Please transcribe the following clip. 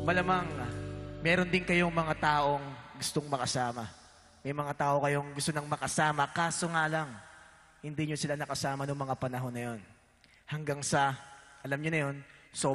malamang meron din kayong mga taong gustong makasama. May mga tao kayong gusto nang makasama, kaso nga lang, hindi nyo sila nakasama noong mga panahon na yon. Hanggang sa, alam nyo na yon,